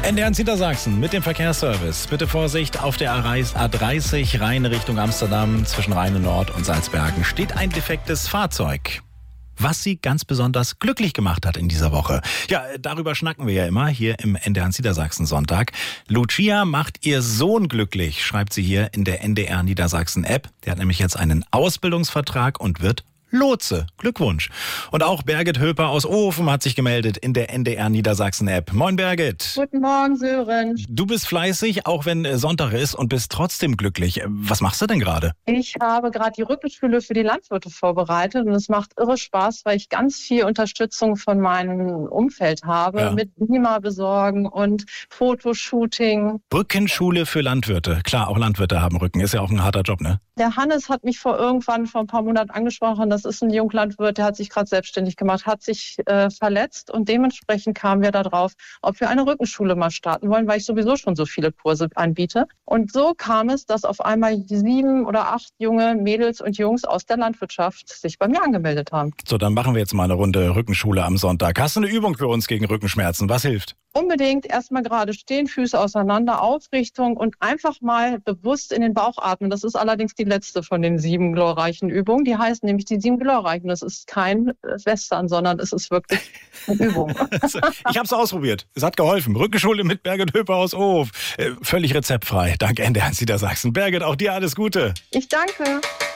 NDR Niedersachsen mit dem Verkehrsservice. Bitte Vorsicht, auf der A30 Rhein Richtung Amsterdam zwischen Rheine-Nord und Salzbergen steht ein defektes Fahrzeug. Was sie ganz besonders glücklich gemacht hat in dieser Woche. Ja, darüber schnacken wir ja immer hier im NDR Niedersachsen Sonntag. Lucia macht ihr Sohn glücklich, schreibt sie hier in der NDR Niedersachsen App. Der hat nämlich jetzt einen Ausbildungsvertrag und wird Lotse. Glückwunsch. Und auch Birgit Höper aus Ofen hat sich gemeldet in der NDR Niedersachsen App. Moin Birgit. Guten Morgen, Sören. Du bist fleißig, auch wenn Sonntag ist und bist trotzdem glücklich. Was machst du denn gerade? Ich habe gerade die Rückenschule für die Landwirte vorbereitet und es macht irre Spaß, weil ich ganz viel Unterstützung von meinem Umfeld habe, mit Beamer besorgen und Fotoshooting. Rückenschule für Landwirte. Klar, auch Landwirte haben Rücken. Ist ja auch ein harter Job, ne? Der Hannes hat mich vor ein paar Monaten angesprochen. Das ist ein Junglandwirt, der hat sich gerade selbstständig gemacht, hat sich verletzt und dementsprechend kamen wir da drauf, ob wir eine Rückenschule mal starten wollen, weil ich sowieso schon so viele Kurse anbiete. Und so kam es, dass auf einmal 7 oder 8 junge Mädels und Jungs aus der Landwirtschaft sich bei mir angemeldet haben. So, dann machen wir jetzt mal eine Runde Rückenschule am Sonntag. Hast du eine Übung für uns gegen Rückenschmerzen? Was hilft? Unbedingt erstmal gerade stehen, Füße auseinander, Aufrichtung und einfach mal bewusst in den Bauch atmen. Das ist allerdings die letzte von den 7 glorreichen Übungen. Die heißt nämlich die 7 glorreichen. Das ist kein Western, sondern es ist wirklich eine Übung. Ich habe es ausprobiert. Es hat geholfen. Rückenschule mit Birgit Höper aus Hof. Völlig rezeptfrei. Dank NDR Niedersachsen. Birgit, auch dir alles Gute. Ich danke.